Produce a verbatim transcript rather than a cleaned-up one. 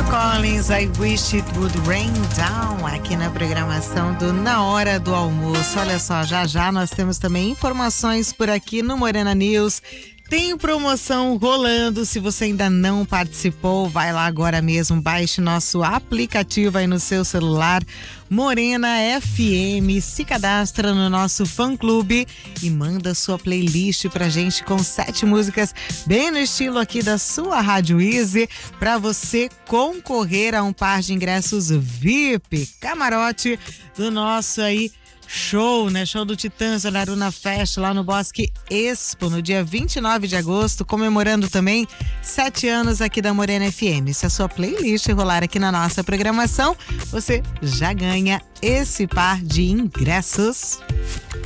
Collins, I Wish It Would Rain Down, aqui na programação do Na Hora do Almoço. Olha só, já já nós temos também informações por aqui no Morena News. Tem promoção rolando, se você ainda não participou, vai lá agora mesmo, baixe nosso aplicativo aí no seu celular, Morena F M, se cadastra no nosso fã-clube e manda sua playlist pra gente com sete músicas, bem no estilo aqui da sua Rádio Easy, pra você concorrer a um par de ingressos V I P, camarote do nosso aí show, né? Show do Titãs, da Aruna Fest, lá no Bosque Expo, no dia vinte e nove de agosto, comemorando também sete anos aqui da Morena F M. Se a sua playlist rolar aqui na nossa programação, você já ganha esse par de ingressos.